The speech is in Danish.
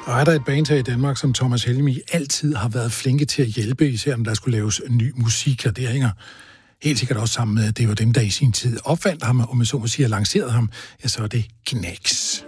Og er der et band her i Danmark, som Thomas Helmig altid har været flinke til at hjælpe, især når der skulle laves ny musik, og det hænger helt sikkert også sammen med, at det var dem, der i sin tid opfandt ham, og med så må sige, lancerede ham, ja, så er det Knax.